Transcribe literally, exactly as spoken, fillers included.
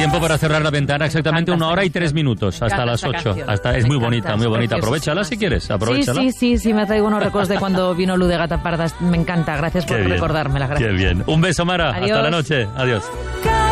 tiempo para cerrar la ventana, exactamente una hora y tres minutos, hasta las ocho. Hasta, es muy bonita, muy bonita. Aprovechala si quieres, aprovechala. Sí, sí, sí, sí, me traigo unos recuerdos de cuando vino Luz de Gata Parda. Me encanta, gracias por recordármela. Gracias. Qué bien. Un beso, Mara. Adiós. Hasta la noche. Adiós.